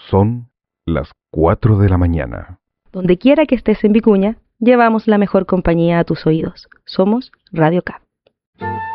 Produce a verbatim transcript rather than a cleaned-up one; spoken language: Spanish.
Son las cuatro de la mañana. Donde quiera que estés en Vicuña, llevamos la mejor compañía a tus oídos. Somos Radio Cap.